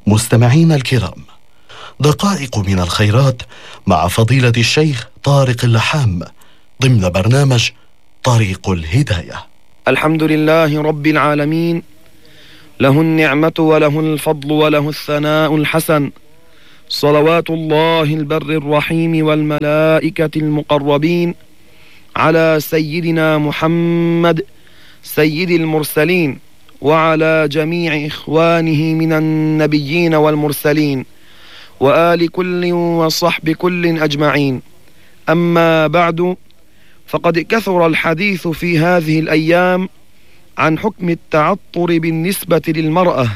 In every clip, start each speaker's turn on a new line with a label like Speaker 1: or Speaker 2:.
Speaker 1: مستمعين الكرام، دقائق من الخيرات مع فضيلة الشيخ طارق اللحام ضمن برنامج طريق الهداية.
Speaker 2: الحمد لله رب العالمين، له النعمة وله الفضل وله الثناء الحسن، صلوات الله البر الرحيم والملائكة المقربين على سيدنا محمد سيد المرسلين وعلى جميع إخوانه من النبيين والمرسلين وآل كل وصحب كل أجمعين. أما بعد، فقد كثر الحديث في هذه الأيام عن حكم التعطر بالنسبة للمرأة،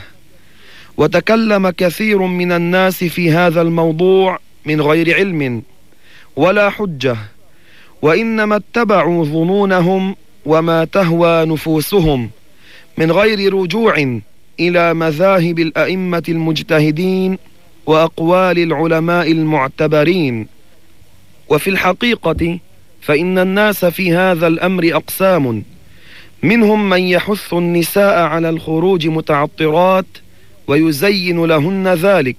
Speaker 2: وتكلم كثير من الناس في هذا الموضوع من غير علم ولا حجة، وإنما اتبعوا ظنونهم وما تهوى نفوسهم من غير رجوع إلى مذاهب الأئمة المجتهدين وأقوال العلماء المعتبرين. وفي الحقيقة فإن الناس في هذا الأمر أقسام، منهم من يحث النساء على الخروج متعطرات ويزين لهن ذلك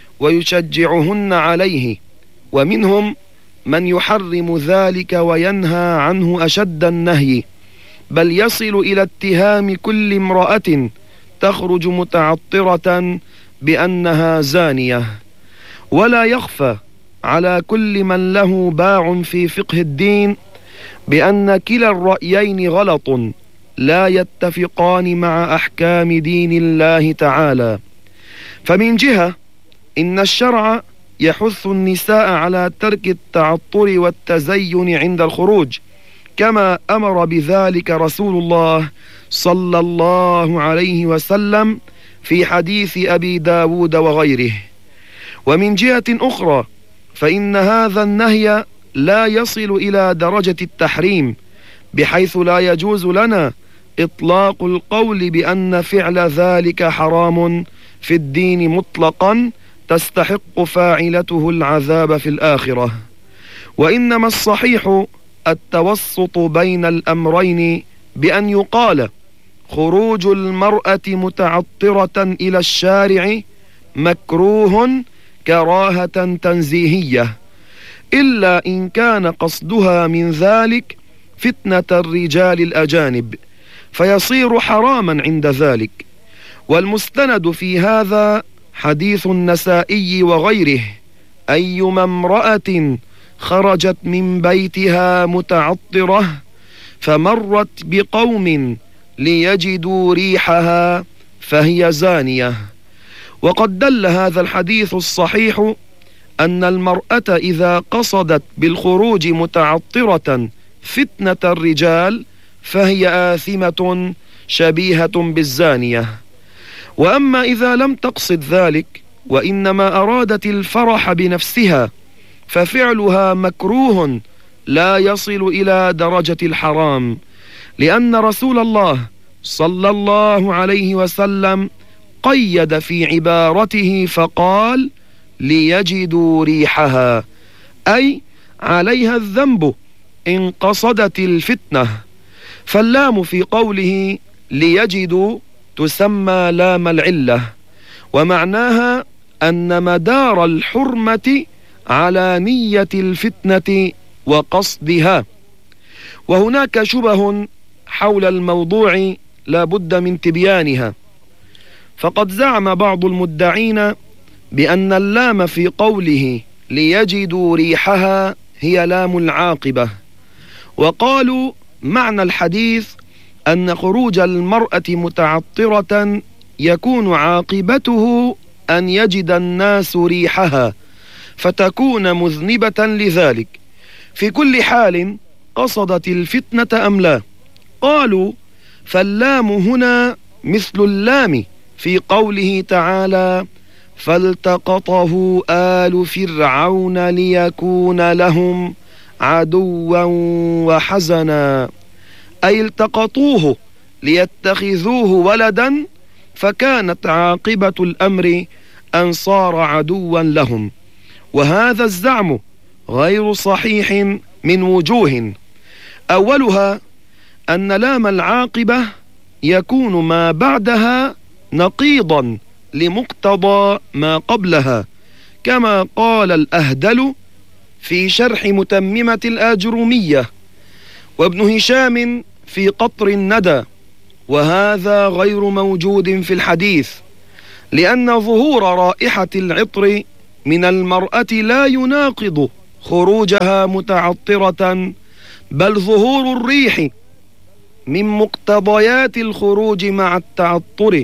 Speaker 2: ويشجعهن عليه، ومنهم من يحرم ذلك وينهى عنه أشد النهي، بل يصل إلى اتهام كل امرأة تخرج متعطرة بأنها زانية. ولا يخفى على كل من له باع في فقه الدين بأن كلا الرأيين غلط لا يتفقان مع أحكام دين الله تعالى. فمن جهة إن الشرع يحث النساء على ترك التعطر والتزين عند الخروج، كما أمر بذلك رسول الله صلى الله عليه وسلم في حديث أبي داود وغيره. ومن جهة أخرى فإن هذا النهي لا يصل إلى درجة التحريم، بحيث لا يجوز لنا إطلاق القول بأن فعل ذلك حرام في الدين مطلقا تستحق فاعلته العذاب في الآخرة، وإنما الصحيح التوسط بين الأمرين، بأن يقال خروج المرأة متعطرة إلى الشارع مكروه كراهة تنزيهية، إلا إن كان قصدها من ذلك فتنة الرجال الأجانب فيصير حراما عند ذلك. والمستند في هذا حديث النسائي وغيره: أيما امرأة خرجت من بيتها متعطرة فمرت بقوم ليجدوا ريحها فهي زانية. وقد دل هذا الحديث الصحيح أن المرأة إذا قصدت بالخروج متعطرة فتنة الرجال فهي آثمة شبيهة بالزانية. وأما إذا لم تقصد ذلك وإنما أرادت الفرح بنفسها ففعلها مكروه لا يصل إلى درجة الحرام، لأن رسول الله صلى الله عليه وسلم قيد في عبارته فقال: ليجدوا ريحها، أي عليها الذنب إن قصدت الفتنة. فاللام في قوله ليجدوا تسمى لام العلة، ومعناها أن مدار الحرمة على نية الفتنة وقصدها. وهناك شبه حول الموضوع لا بد من تبيانها، فقد زعم بعض المدعين بأن اللام في قوله ليجدوا ريحها هي لام العاقبة، وقالوا معنى الحديث أن خروج المرأة متعطرة يكون عاقبته أن يجد الناس ريحها فتكون مذنبة لذلك. في كل حال قصدت الفتنة أم لا؟ قالوا فاللام هنا مثل اللام في قوله تعالى: فالتقطه آل فرعون ليكون لهم عدوا وحزنا، أي التقطوه ليتخذوه ولدا، فكانت عاقبة الأمر أن صار عدوا لهم. وهذا الزعم غير صحيح من وجوه: أولها أن لام العاقبة يكون ما بعدها نقيضا لمقتضى ما قبلها، كما قال الأهدل في شرح متممة الآجرومية، وابن هشام في قطر الندى. وهذا غير موجود في الحديث، لأن ظهور رائحة العطر من المرأة لا يناقض خروجها متعطرة، بل ظهور الريح من مقتضيات الخروج مع التعطر.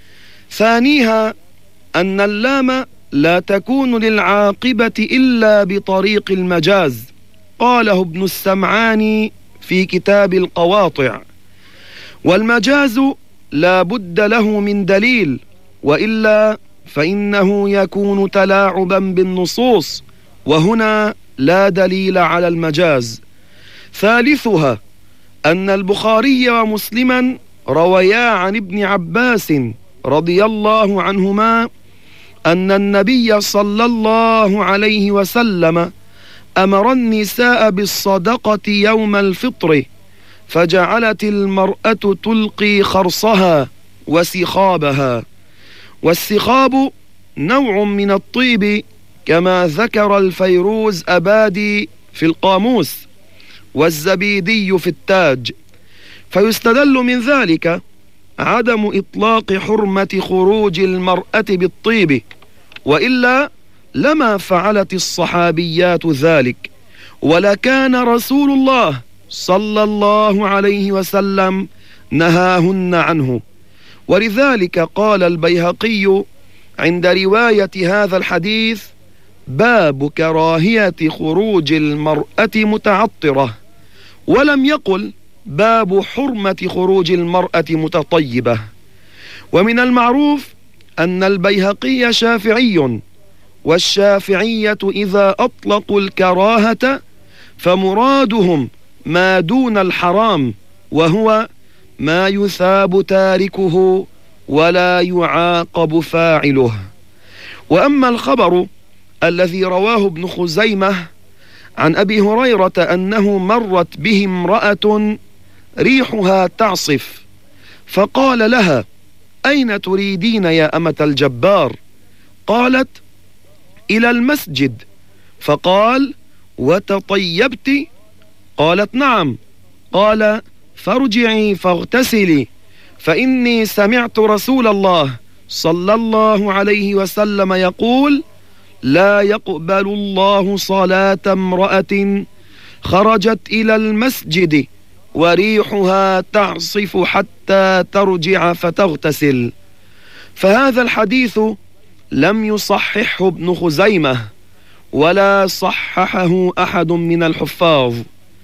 Speaker 2: ثانيها أن اللام لا تكون للعاقبة إلا بطريق المجاز، قاله ابن السمعاني في كتاب القواطع. والمجاز لا بد له من دليل، وإلا فإنه يكون تلاعبا بالنصوص، وهنا لا دليل على المجاز. ثالثها أن البخاري ومسلما رويا عن ابن عباس رضي الله عنهما أن النبي صلى الله عليه وسلم أمر النساء بالصدقة يوم الفطر، فجعلت المرأة تلقي خرصها وسخابها. والسخاب نوع من الطيب، كما ذكر الفيروز أبادي في القاموس والزبيدي في التاج. فيستدل من ذلك عدم إطلاق حرمة خروج المرأة بالطيب، وإلا لما فعلت الصحابيات ذلك، ولكان رسول الله صلى الله عليه وسلم نهاهن عنه. ولذلك قال البيهقي عند رواية هذا الحديث: باب كراهية خروج المرأة متعطرة، ولم يقل باب حرمة خروج المرأة متطيبة. ومن المعروف أن البيهقي شافعي، والشافعية إذا أطلقوا الكراهة فمرادهم ما دون الحرام، وهو ما يثاب تاركه ولا يعاقب فاعله. وأما الخبر الذي رواه ابن خزيمة عن أبي هريرة أنه مرت به امرأة ريحها تعصف، فقال لها: أين تريدين يا أمة الجبار؟ قالت: إلى المسجد. فقال: وتطيبت؟ قالت: نعم. قال: فارجعي فاغتسلي، فإني سمعت رسول الله صلى الله عليه وسلم يقول: لا يقبل الله صلاة امرأة خرجت إلى المسجد وريحها تعصف حتى ترجع فتغتسل. فهذا الحديث لم يصححه ابن خزيمة، ولا صححه أحد من الحفاظ.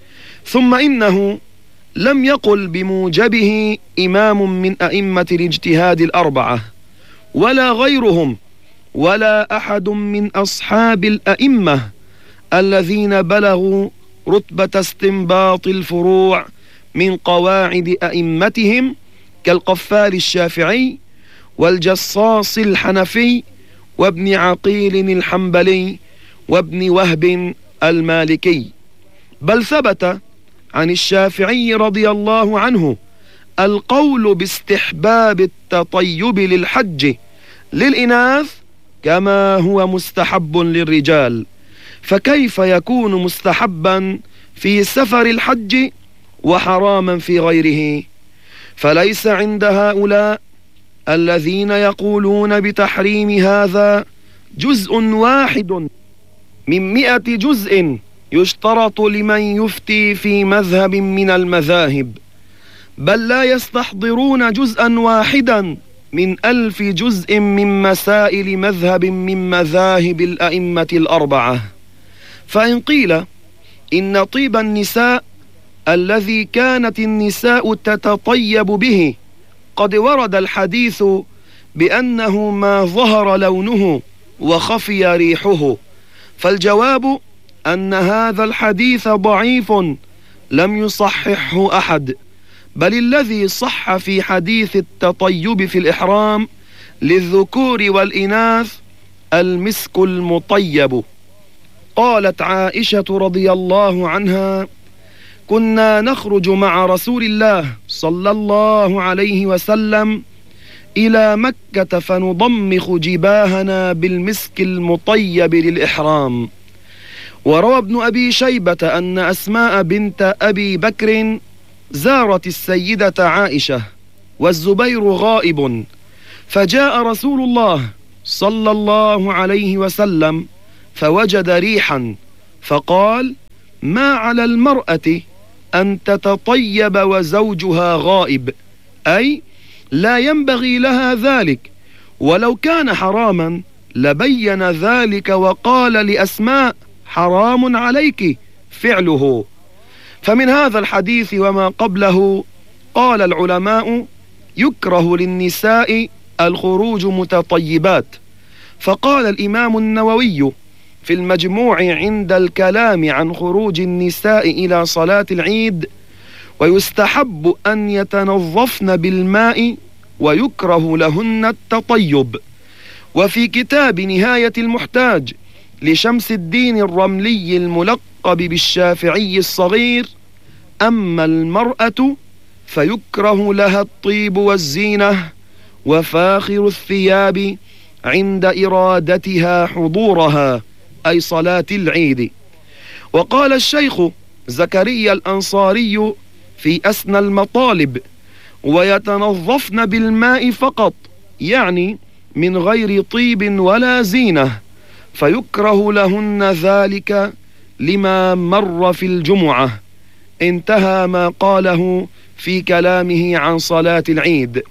Speaker 2: ثم إنه لم يقل بموجبه إمام من أئمة الاجتهاد الأربعة، ولا غيرهم، ولا أحد من أصحاب الأئمة الذين بلغوا رتبة استنباط الفروع من قواعد أئمتهم، كالقفال الشافعي والجصاص الحنفي وابن عقيل الحنبلي وابن وهب المالكي. بل ثبت عن الشافعي رضي الله عنه القول باستحباب التطيب للحج للإناث كما هو مستحب للرجال، فكيف يكون مستحبا في سفر الحج وحراما في غيره؟ فليس عند هؤلاء الذين يقولون بتحريم هذا جزء واحد من 100 جزء يشترط لمن يفتي في مذهب من المذاهب، بل لا يستحضرون جزءا واحدا من 1000 جزء من مسائل مذهب من مذاهب الأئمة الأربعة. فإن قيل إن طيب النساء الذي كانت النساء تتطيب به قد ورد الحديث بأنه ما ظهر لونه وخفي ريحه، فالجواب أن هذا الحديث ضعيف لم يصححه أحد، بل الذي صح في حديث التطيب في الإحرام للذكور والإناث المسك المطيب. قالت عائشة رضي الله عنها: كنا نخرج مع رسول الله صلى الله عليه وسلم إلى مكة فنضمخ جباهنا بالمسك المطيب للإحرام. وروى ابن أبي شيبة أن أسماء بنت أبي بكر زارت السيدة عائشة والزبير غائب، فجاء رسول الله صلى الله عليه وسلم فوجد ريحا، فقال: ما على المرأة أن تتطيب وزوجها غائب، أي لا ينبغي لها ذلك، ولو كان حراما لبين ذلك وقال لأسماء: حرام عليك فعله. فمن هذا الحديث وما قبله قال العلماء: يكره للنساء الخروج متطيبات. فقال الإمام النووي في المجموع عند الكلام عن خروج النساء إلى صلاة العيد: ويستحب أن يتنظفن بالماء ويكره لهن التطيب. وفي كتاب نهاية المحتاج لشمس الدين الرملي الملقب بالشافعي الصغير: أما المرأة فيكره لها الطيب والزينة وفاخر الثياب عند إرادتها حضورها، أي صلاة العيد. وقال الشيخ زكريا الأنصاري في أسنى المطالب: ويتنظفن بالماء فقط، يعني من غير طيب ولا زينة، فيكره لهن ذلك لما مر في الجمعة. انتهى ما قاله في كلامه عن صلاة العيد.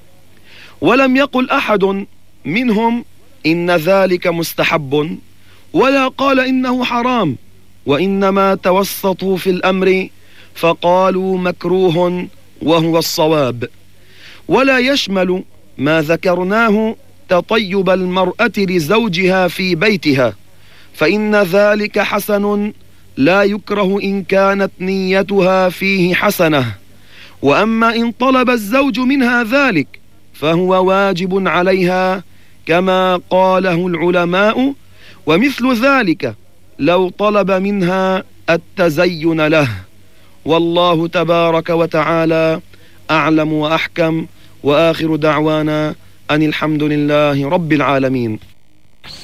Speaker 2: ولم يقل أحد منهم إن ذلك مستحب، ولا قال إنه حرام، وإنما توسطوا في الأمر فقالوا مكروه وهو الصواب. ولا يشمل ما ذكرناه تطيب المرأة لزوجها في بيتها، فإن ذلك حسن لا يكره إن كانت نيتها فيه حسنة. وأما إن طلب الزوج منها ذلك فهو واجب عليها كما قاله العلماء، ومثل ذلك لو طلب منها التزين له. والله تبارك وتعالى أعلم وأحكم، وآخر دعوانا أن الحمد لله رب العالمين.